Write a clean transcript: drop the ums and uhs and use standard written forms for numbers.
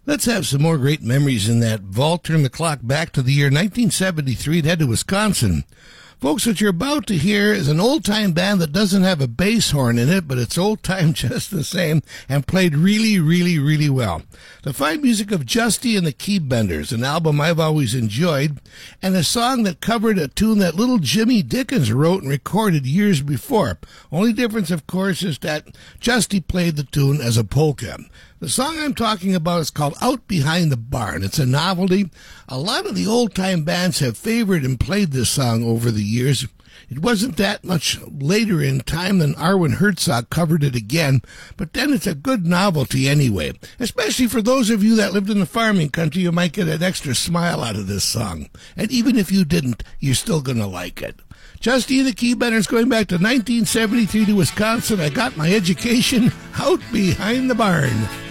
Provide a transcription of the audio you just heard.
Let's have some more great memories in that vault. Turn the clock back to the year 1973 and head to Wisconsin. Folks, what you're about to hear is an old-time band that doesn't have a bass horn in it, but it's old-time just the same and played really, really, really well. The fine music of Justy and the Keybenders, an album I've always enjoyed, and a song that covered a tune that little Jimmy Dickens wrote and recorded years before. Only difference, of course, is that Justy played the tune as a polka. The song I'm talking about is called Out Behind the Barn. It's a novelty. A lot of the old-time bands have favored and played this song over the years. It wasn't that much later in time than Arwen Herzog covered it again, but then it's a good novelty anyway. Especially for those of you that lived in the farming country, you might get an extra smile out of this song. And even if you didn't, you're still going to like it. Justy and the Keybenders going back to 1973 to Wisconsin. I got my education out behind the barn.